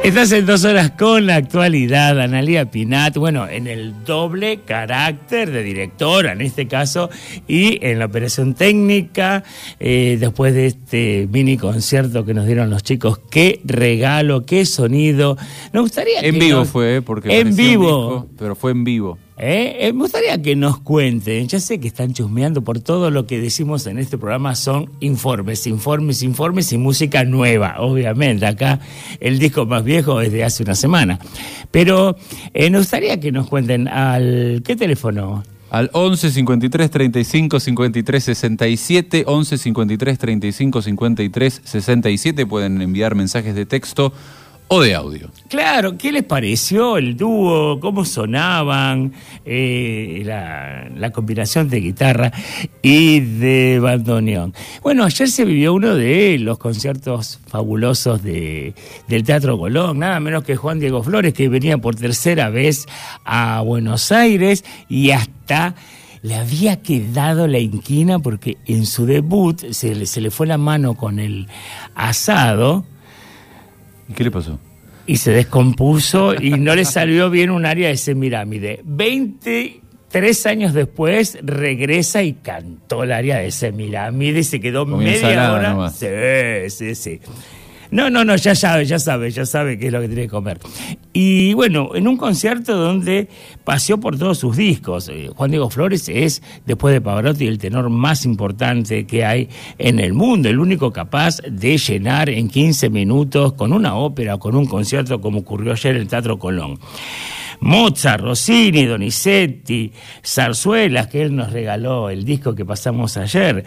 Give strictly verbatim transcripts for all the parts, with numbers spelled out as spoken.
Estás en Dos Horas con la Actualidad, Analía Pinat, bueno, en el doble carácter de directora en este caso y en la operación técnica, eh, después de este mini concierto que nos dieron los chicos, qué regalo, qué sonido. Nos gustaría en que vivo nos... fue, eh, porque en vivo, un disco, pero fue en vivo. ¿Eh? Eh, me gustaría que nos cuenten, ya sé que están chusmeando por todo lo que decimos en este programa, son informes, informes, informes y música nueva, obviamente, acá el disco más viejo es de hace una semana, pero eh, nos gustaría que nos cuenten al, ¿qué teléfono? Al once cincuenta y tres treinta y cinco cincuenta y tres sesenta y siete, once cincuenta y tres treinta y cinco cincuenta y tres sesenta y siete, pueden enviar mensajes de texto o de audio. Claro, ¿qué les pareció el dúo? ¿Cómo sonaban? Eh, la, la combinación de guitarra y de bandoneón. Bueno, ayer se vivió uno de los conciertos fabulosos de, del Teatro Colón, nada menos que Juan Diego Flores, que venía por tercera vez a Buenos Aires y hasta... le había quedado la inquina porque en su debut se le, se le fue la mano con el asado. ¿Y qué le pasó? Y se descompuso y no le salió bien un área de Semirámide. veintitrés años después regresa y cantó el área de Semirámide y se quedó con media hora. Nomás. Sí, sí, sí. No, no, no, ya sabe, ya sabe, ya sabe qué es lo que tiene que comer. Y bueno, en un concierto donde paseó por todos sus discos. Eh, Juan Diego Flores es, después de Pavarotti, el tenor más importante que hay en el mundo, el único capaz de llenar en quince minutos con una ópera o con un concierto como ocurrió ayer en el Teatro Colón. Mozart, Rossini, Donizetti, zarzuelas, que él nos regaló el disco que pasamos ayer,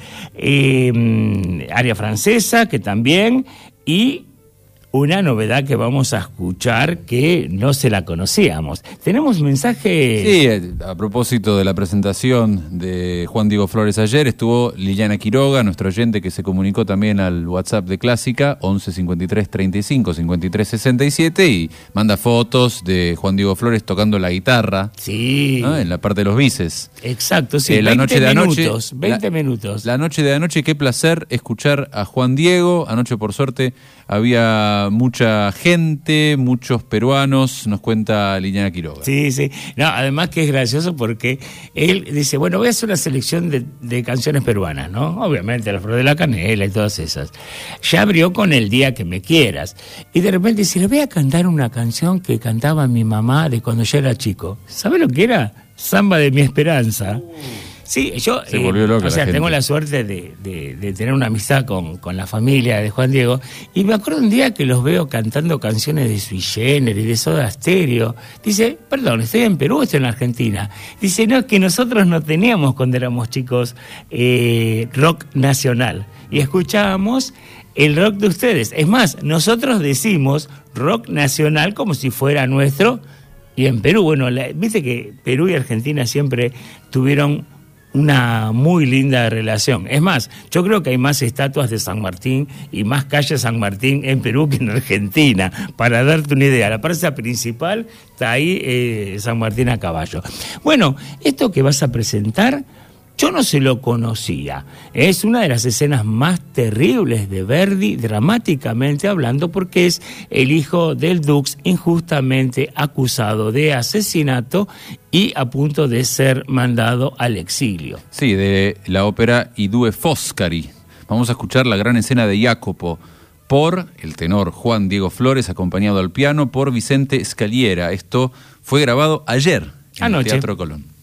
eh, Aria Francesa, que también... y una novedad que vamos a escuchar que no se la conocíamos. Tenemos mensajes... Sí, a propósito de la presentación de Juan Diego Flores ayer, estuvo Liliana Quiroga, nuestro oyente que se comunicó también al WhatsApp de Clásica, once cincuenta y tres treinta y cinco cincuenta y tres sesenta y siete, y manda fotos de Juan Diego Flores tocando la guitarra, sí, ¿no? En la parte de los bises. Exacto, sí, eh, la veinte noche de minutos, anoche, veinte la, minutos. La noche de anoche, qué placer escuchar a Juan Diego. Anoche, por suerte, había mucha gente, muchos peruanos, nos cuenta Liliana Quiroga. Sí, sí. No, además que es gracioso porque él dice, bueno, voy a hacer una selección de, de canciones peruanas, ¿no? Obviamente, La Flor de la Canela y todas esas. Ya abrió con El Día que me quieras. Y de repente dice, le voy a cantar una canción que cantaba mi mamá de cuando yo era chico. ¿Sabe lo que era? Samba de mi esperanza. Sí, yo Se volvió loca eh, o sea, la tengo gente. la suerte de, de, de tener una amistad con, con la familia de Juan Diego, y me acuerdo un día que los veo cantando canciones de Sui Generis, de Soda Stereo. Dice, perdón, ¿estoy en Perú o estoy en Argentina? Dice, no, es que nosotros no teníamos cuando éramos chicos eh, rock nacional, y escuchábamos el rock de ustedes. Es más, nosotros decimos rock nacional como si fuera nuestro, y en Perú, bueno, la, viste que Perú y Argentina siempre tuvieron una muy linda relación. Es más, yo creo que hay más estatuas de San Martín y más calles San Martín en Perú que en Argentina. Para darte una idea, la plaza principal está ahí, eh, San Martín a caballo. Bueno, esto que vas a presentar, yo no se lo conocía. Es una de las escenas más terribles de Verdi, dramáticamente hablando, porque es el hijo del Dux injustamente acusado de asesinato y a punto de ser mandado al exilio. Sí, de la ópera I Due Foscari. Vamos a escuchar la gran escena de Jacopo por el tenor Juan Diego Flores, acompañado al piano por Vicente Scaliera. Esto fue grabado ayer en Anoche. el Teatro Colón.